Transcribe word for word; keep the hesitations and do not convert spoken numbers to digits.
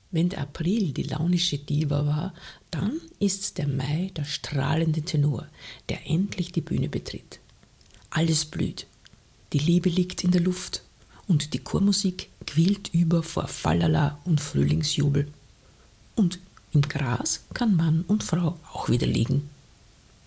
Wenn der April die launische Diva war, dann ist der Mai der strahlende Tenor, der endlich die Bühne betritt. Alles blüht, die Liebe liegt in der Luft und die Chormusik quillt über vor Fallala und Frühlingsjubel. Und im Gras kann Mann und Frau auch wieder liegen.